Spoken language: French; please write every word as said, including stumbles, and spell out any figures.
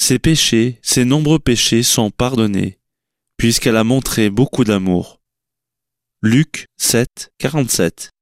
ses péchés, ses nombreux péchés sont pardonnés, puisqu'elle a montré beaucoup d'amour. Luc sept, quarante-sept.